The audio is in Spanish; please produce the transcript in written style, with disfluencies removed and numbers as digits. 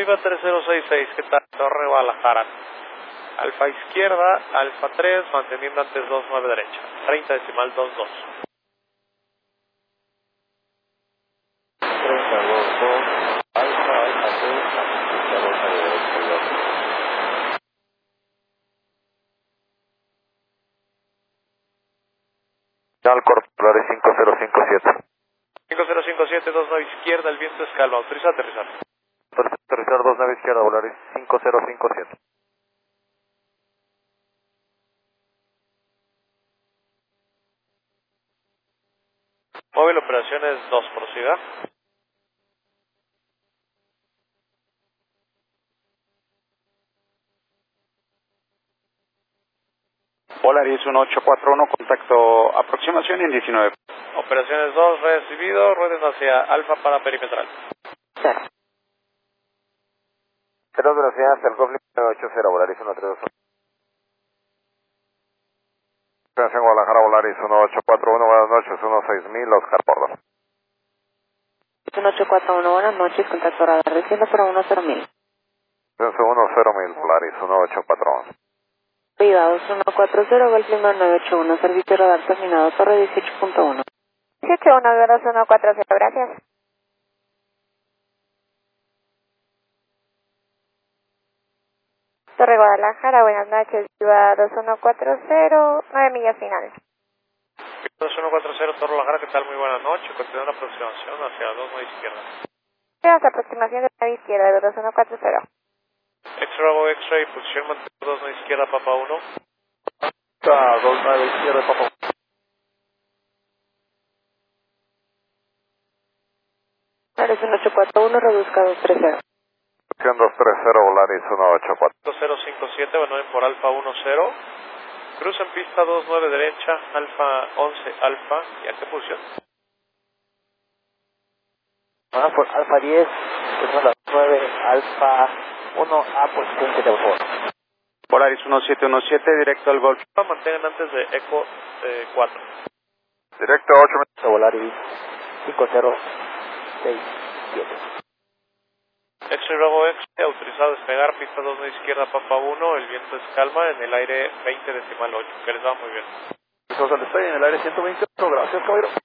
Viva 3066, ¿qué tal? Torre Guadalajara. Alfa izquierda, Alfa 3, manteniendo antes 29 derecha. 30 decimal 22. 3022, Alfa 3, derecha. Al Polaris 5057. 5057, 29 izquierda, el viento es calma. Autoriza a aterrizar. Aterrizar 29 izquierda, Polaris 5057. Móvil operaciones 2, prosiga. Polaris 1841, contacto aproximación en 19. Operaciones 2, recibido, rueden hacia Alfa para perimetral. Cero velocidad hasta el Golf 980, Polaris 132. Operación Guadalajara, Polaris 1841, buenas noches, 16000, Oscar Bordo. 1841, buenas noches, contacto radar, recibiendo para 10000. 10000, Polaris 1841. Viva 2140, Golf Lima 981, servicio radar terminado, torre 18.1. 71-2140, gracias. Torre Guadalajara, buenas noches, Viva 2140, 9 millas final. 2140, Torre Guadalajara, ¿qué tal? Muy buena noche. Continúa una aproximación hacia 29 izquierda. Tenemos aproximación de la izquierda, de 2140. X-Bravo, X-Ray, posición mantenida 29 izquierda, Papa 1. 29 izquierda, Papa 1. Polaris 1841, reduzca 230. 230, Polaris 184. 2057, bueno, por Alfa 10. Cruza en pista 29 derecha, Alfa 11, Alfa. ¿Y a qué posición? Por Alfa 10, que son las 9, Alfa 1A, posición 7 por favor. Polaris 1717, directo al Golf. Mantengan antes de Eco 4. Directo 8 metros. Polaris 5067. X-Ray Bravo X, autorizado a despegar, pista 29 izquierda, Papa 1, el viento es calma, en el aire 20 decimal 8, que les va muy bien. Estoy en el aire 128, gracias, caballero.